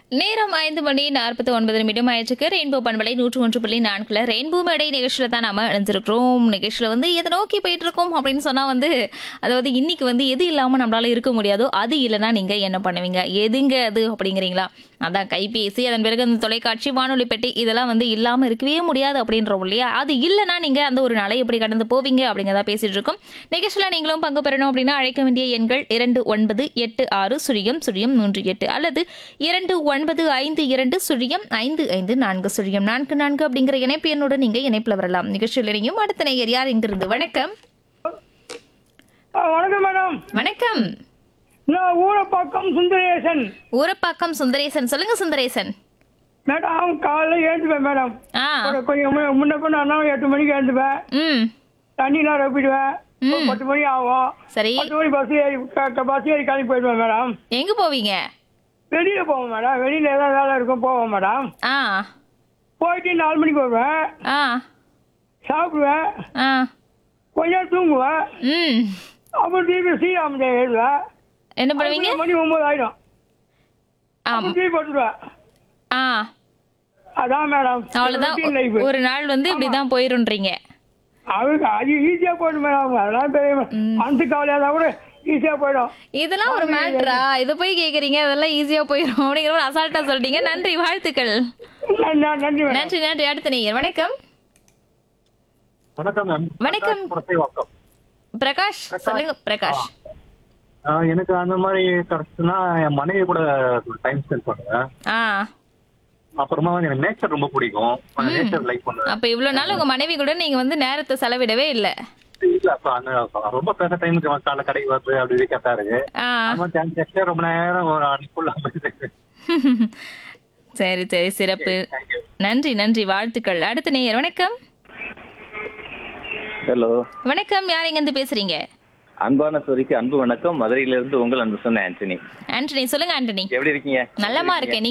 நேரம் 5:49 ஆயிடுச்சுக்கு. ரெயின்போ பண்பலை 101.4 ரெயின்போ மேடை நிகழ்ச்சியில தான் நாம இணைஞ்சிருக்கிறோம். நிகழ்ச்சியில வந்து எதை நோக்கி போயிட்டு இருக்கோம் அப்படின்னு சொன்னா வந்து, அதாவது இன்னைக்கு வந்து எது இல்லாம நம்மளால இருக்க முடியாதோ அது இல்லைன்னா நீங்க என்ன பண்ணுவீங்க? எதுங்க அது அப்படிங்கிறீங்களா? அதான் கைபேசி, அதன் பிறகு அந்த தொலைக்காட்சி, வானொலி பெட்டி இதெல்லாம் வந்து இல்லாம இருக்கவே முடியாது அப்படின்றோம் இல்லையா? அது இல்லைன்னா நீங்க அந்த ஒரு நாளை எப்படி கடந்து போவீங்க அப்படிங்கிறத பேசிட்டு இருக்கோம். நிகழ்ச்சியில நீங்களும் பங்கு பெறணும் அப்படின்னா அழைக்க வேண்டிய எண்கள் 2986 0 0 38 அல்லது 2952 0 55 4 அப்படிங்கிற இணைப்பு எண்ணோட நீங்க இணைப்புல வரலாம். நிகழ்ச்சியில் இணையும் அடுத்த நேயர் யார் இங்கிருந்து? வணக்கம். வணக்கம் மேடம். வணக்கம். நான் ஊரப்பாக்கம் சுந்தரேசன். ஊரப்பாக்கம் சுந்தரேசன். சொல்லுங்க சுந்தரேசன். மேடம் காலைல எழுந்துப்பேன் மேடம். ஆ. கொஞ்சம் முன்ன பண்ண 8 மணிக்கு எழுந்துப்பேன். ம். தண்ணிலாம் ரப்பிடுவேன். 10 மணி ஆகும். சரி. 10 மணி பஸ் ஏறி கிளம்பி போயிடுவேன் மேடம். எங்க போவீங்க? வெளியில போவோம் மேடம். வெளியில ஏதாவது வேலை இருக்கும் போவோம் மேடம். ஆ. போயிட்டு 4 மணிக்கு வருவேன். ஆ. சாப்பிடுவேன். ஆ. கொஞ்ச நேரம் தூங்குவேன். ம். அப்புறம் திருப்பி ஸ்ரீராம் எழுதுவேன். என்ன பண்ணுவீங்க? மணி 9 ஆயிடும். ஆம். அப்புறம் திருப்பி போட்டுருவேன். ஆ. அதான் மேடம் அவ்வளவுதான். லைஃப். ஒரு நாள் வந்து இப்படிதான் போயிருன்றீங்க. அவருக்கு அது ஈஸியா போயிடும் மேடம். அதெல்லாம் பெரிய மனசு கவலையா கூட ஈஸியா போயிடும். இதெல்லாம் ஒரு மேட்ரா? இத போய் கேக்குறீங்க அதெல்லாம் ஈஸியா போயிடும் அப்படிங்கிற ஒரு அசால்ட்டா சொல்லிட்டீங்க. நன்றி, வாழ்த்துக்கள். நன்றி மேடம். நன்றி நன்றி. அடுத்த நேயர். வணக்கம். வணக்கம் மேம். வணக்கம். புரசைவாக்கம். பிரகாஷ் சொல்லுங்க. பிரகாஷ். எனக்கு அந்த மாதிரி கிடைச்சுன்னா என் மனைவி கூட டைம் ஸ்பெண்ட் பண்ணுவேன். ஆ. அப்புறமா வந்து எனக்கு நேச்சர் ரொம்ப பிடிக்கும். நேச்சர் லைக் பண்ணுவேன். அப்ப இவ்வளவு நாள் உங்க மனைவி கூட நீங்க வந்து நேரத்தை செலவிடவே இல்ல. இல்ல அப்ப ரொம்ப பேச டைமுக்கு காலை கடைக்கு வருது அப்படி கரெக்டா இருக்கு. ஆ. ரொம்ப நேரம் ஒரு அனுப்புள்ள. சரி சரி, சிறப்பு. நன்றி நன்றி, வாழ்த்துக்கள். அடுத்த நேயர். வணக்கம். ஹலோ, வணக்கம். யார் எங்க இருந்து பேசுறீங்க? அன்பான சோரிக்கு அன்பு வணக்கம். மதுரையிலிருந்து உங்கள் அன்பு சொன்ன ஆண்டனி. ஆண்டனி. சொல்லுங்க ஆண்டனி. எப்படி இருக்கீங்க? நல்லமா இருக்கேன்.